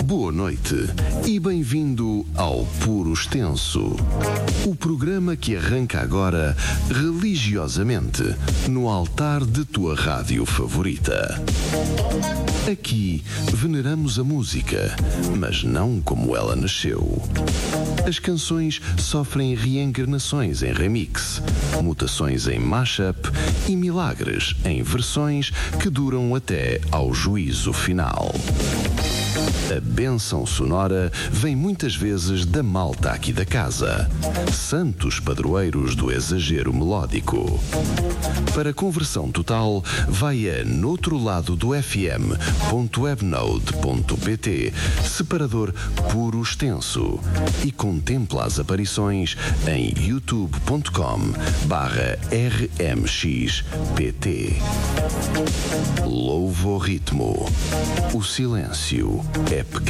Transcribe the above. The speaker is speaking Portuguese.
Boa noite e bem-vindo ao Puro Extenso, o programa que arranca agora religiosamente no altar de tua rádio favorita. Aqui veneramos a música, mas não como ela nasceu. As canções sofrem reencarnações em remix, mutações em mashup e milagres em versões que duram até ao juízo final. A bênção sonora vem muitas vezes da malta aqui da casa, santos padroeiros do exagero melódico. Para conversão total, vai a noutro-lado-do-fm.webnode.pt, separador Puro Extenso, e contempla as aparições em youtube.com/rmxpt. Louvo o ritmo. O silêncio é pecado.